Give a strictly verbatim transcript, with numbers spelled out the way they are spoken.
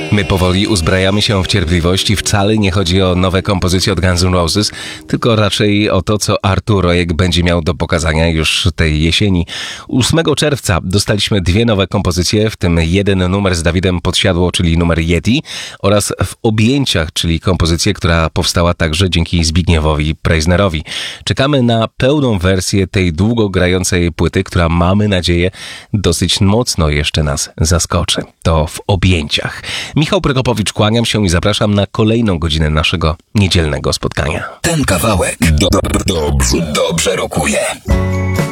My powoli uzbrajamy się w cierpliwość i wcale nie chodzi o nowe kompozycje od Guns N' Roses, tylko raczej o to, co Artur Rojek będzie miał do pokazania już tej jesieni. ósmego czerwca dostaliśmy dwie nowe kompozycje, w tym jeden numer z Dawidem Podsiadło, czyli numer Yeti, oraz W objęciach, czyli kompozycję, która powstała także dzięki Zbigniewowi Preisnerowi. Czekamy na pełną wersję tej długo grającej płyty, która, mamy nadzieję, dosyć mocno jeszcze nas zaskoczy. To W objęciach. Michał Prokopowicz, kłaniam się i zapraszam na kolejną godzinę naszego niedzielnego spotkania. Ten kawałek do, do, dobrze, dobrze rokuje.